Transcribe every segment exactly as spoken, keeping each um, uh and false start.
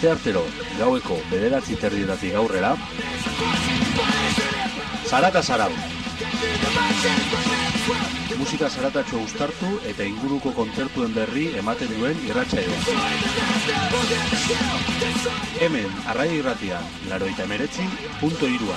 asteartero gaueko bederatzi terdietatik aurrera, Zarata Zarau. Musika zaratatxo uztartu eta inguruko kontzertuen berri ematen duen irratsaioa. Hemen, Arraia Irratian, laurogeita hemeretzi puntu hiru.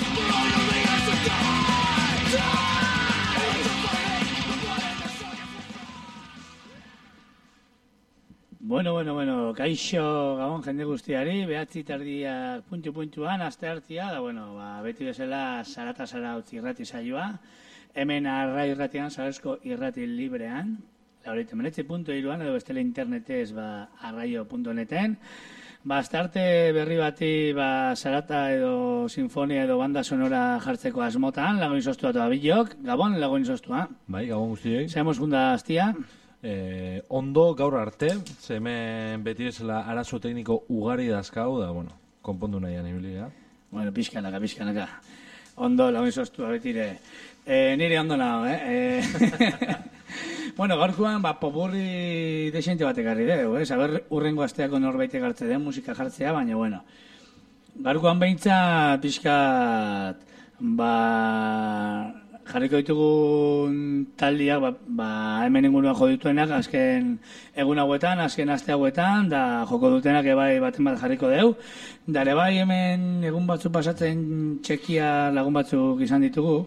Bueno, bueno, bueno, kaixo gabon jende guztiari, behatzi tardiak puntu-puntuan, aste hartia, da, bueno, ba, beti bezala Zarata Zarautz irrati saioa, hemen Arraia Irratian, Zarautzko irrati librean, laurogeita hemeretzi puntu hiruan, edo bestela internetez, ba, arraio puntu neten, ba, aste arte berri bati, ba, Zarata edo sinfonia edo banda sonora jartzeko asmotan, lagun izostua toa bilok, gabon lagun izostua. Bai, gabon guztioi. Zeamos gunda astia. Eh, ondo gaur arte, ze hemen beti bezala arazo tekniko ugari dazkau, da, bueno, konpondu nahian ibilia. Bueno, pixkanaka, pixkanaka. Ondo, lagun izostua betire. Eh, nire ondo nago, eh? eh? Bueno, gaurkoan, ba, popurri desente batek garri deu, eh? Saber urrengo asteako norbaitek hartze den musika jartzea, baina, bueno. Gaurkoan behintzat, pixkat, ba, jarriko ditugun taldiak, ba, ba, hemen inguruan jo dituenak, azken egun hauetan, azken aste hauetan, da joko dutenak ebai baten bat jarriko deu. Da ere bai hemen egun batzuk pasatzen txekia lagun batzuk izan ditugu.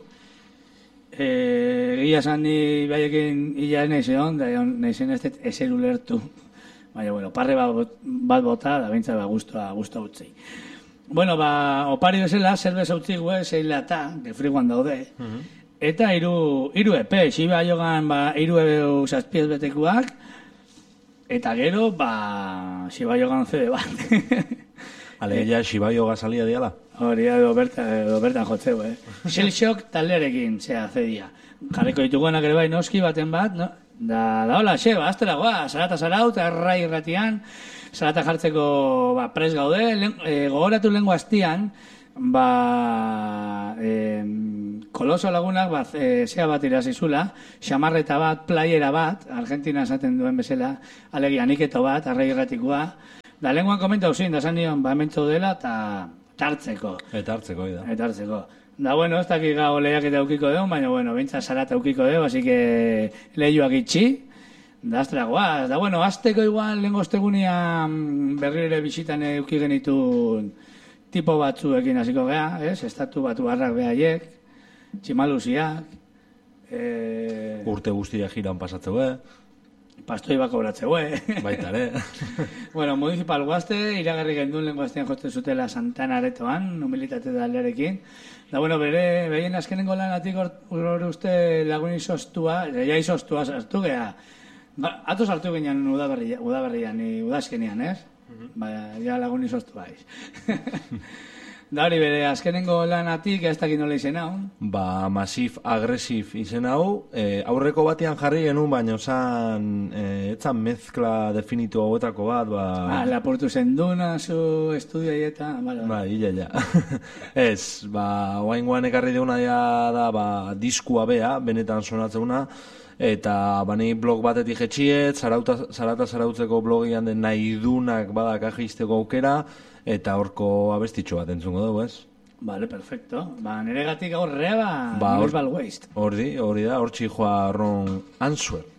Egia esan ni baiekin hila nahi zeon, da nahi zen ez dut ezer ulertu. Baina, bueno, parre bat, bat bota, da bintza ba, guztua, guztua utzei. Bueno, ba, opari bezala, zerbeza utzi gue, zein lata, gefriguan daude. Uh-huh. Eta hiru hiru epe, xiba jogan, ba, hiru ebeu zazpiez betekuak, eta gero, ba, xiba jogan zede bat. Ale, ja, xiba joga salia diala? Hori, edo bertan, edo bertan jotzeu, eh? Shellshock talderekin, zea, zedia. Jarriko dituguenak ere bai noski baten bat, no? Da, da, hola, xe, ba, aztera goa, Zarata Zarautz, Arraia Irratian, Zarata jartzeko, ba, pres gaude, len, e, gogoratu lengo hastian, ba, e, Koloso lagunak, ba, e, zea bat irazizula, xamarreta bat, playera bat, Argentina esaten duen bezala, alegia niketo bat, Arraia Irratikoa, da, lenguan komenta uzin, da zan nion, ba, hementzo dela, eta tartzeko. Eta hartzeko, da. Eta hartzeko. Da, bueno, ez dakik gau lehiak eta eukiko deun, baina, bueno, bintza Zarata eukiko deun, así que lehioak itxi, da, astra guaz. Da, bueno, azteko igual, lengo ostegunian berrire bisitan euki genitun tipo batzuekin hasiko gea, ez? Estatu batu harrak behaiek, tximaluziak, e... urte guztia jiran pasatzeu, eh? Pastoi bako bratzeu, eh? Baitare. Bueno, municipal guazte, iragarri gendun lehen guaztean jotzen zutela Santana Aretoan, humilitate daldearekin. Da, bueno, bere, behien azkenengo lanatik hor uste lagun izostua, ja izostua sartu gea. Ba, ato sartu ginean udaberrian, udaberrian, udazkenean, ez? Uh-huh. Ba, ja lagun izostua aiz. Da hori bere, azkenengo lanatik ez dakit nola izen hau. Ba, Masif Agresif izen hau. E, aurreko batean jarri genuen, baina osan, e, etzan mezkla definitu hauetako bat, ba... Ah, lapurtu zenduna, zu estudio eta... Vale, ba, illa, ja. Ez, ba, oaingoan ekarri deuna da, ba, diskua bea, benetan sonatzeuna, eta bani blog batetik jetxiet, Zarata Zarautzeko blogian den nahi dunak badak ajisteko aukera, eta horko abestitxo bat entzungo dugu, ez? Vale, perfecto. Ba, nire gatik gaur reba, ba, Municipal Waste. Hori, hori da, hor txikoa Ron Answer.